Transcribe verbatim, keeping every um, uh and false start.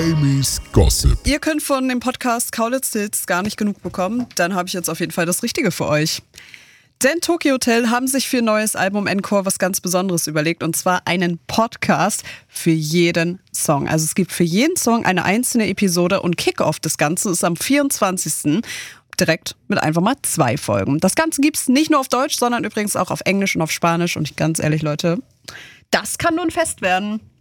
Amy's Gossip. Ihr könnt von dem Podcast Kaulitz Hills gar nicht genug bekommen. Dann habe ich jetzt auf jeden Fall das Richtige für euch. Denn Tokio Hotel haben sich für ihr neues Album Encore was ganz Besonderes überlegt. Und zwar einen Podcast für jeden Song. Also es gibt für jeden Song eine einzelne Episode. Und Kickoff des Ganzen ist am vierundzwanzigsten direkt mit einfach mal zwei Folgen. Das Ganze gibt es nicht nur auf Deutsch, sondern übrigens auch auf Englisch und auf Spanisch. Und ganz ehrlich, Leute, das kann nun fest werden.